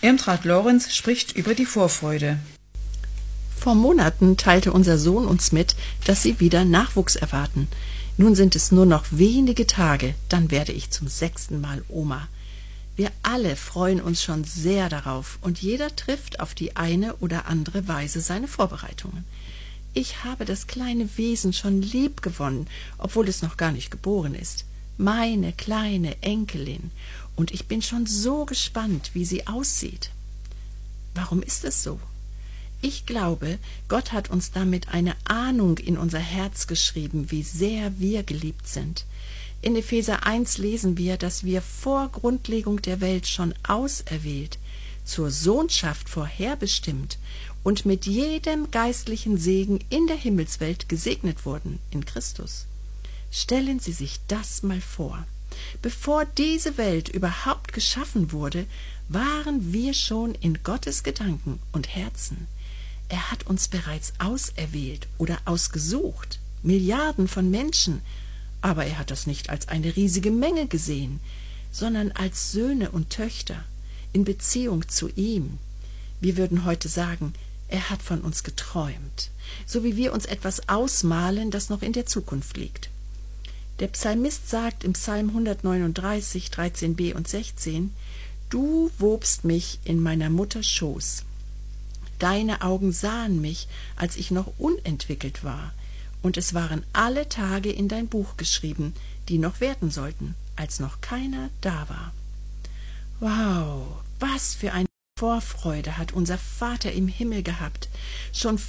Irmtraut Lorenz spricht über die Vorfreude. Vor Monaten teilte unser Sohn uns mit, dass sie wieder Nachwuchs erwarten. Nun sind es nur noch wenige Tage, dann werde ich zum 6. Mal Oma. Wir alle freuen uns schon sehr darauf und jeder trifft auf die eine oder andere Weise seine Vorbereitungen. Ich habe das kleine Wesen schon lieb gewonnen, obwohl es noch gar nicht geboren ist. Meine kleine Enkelin. Und ich bin schon so gespannt, wie sie aussieht. Warum ist es so? Ich glaube, Gott hat uns damit eine Ahnung in unser Herz geschrieben, wie sehr wir geliebt sind. In Epheser 1 lesen wir, dass wir vor Grundlegung der Welt schon auserwählt, zur Sohnschaft vorherbestimmt und mit jedem geistlichen Segen in der Himmelswelt gesegnet wurden in Christus. Stellen Sie sich das mal vor. Bevor diese Welt überhaupt geschaffen wurde, waren wir schon in Gottes Gedanken und Herzen. Er hat uns bereits auserwählt oder ausgesucht, Milliarden von Menschen, aber er hat das nicht als eine riesige Menge gesehen, sondern als Söhne und Töchter in Beziehung zu ihm. Wir würden heute sagen, er hat von uns geträumt, so wie wir uns etwas ausmalen, das noch in der Zukunft liegt. Der Psalmist sagt im Psalm 139, 13b und 16, »Du wobst mich in meiner Mutter Schoß. Deine Augen sahen mich, als ich noch unentwickelt war, und es waren alle Tage in dein Buch geschrieben, die noch werden sollten, als noch keiner da war.« Wow, was für eine Vorfreude hat unser Vater im Himmel gehabt, schon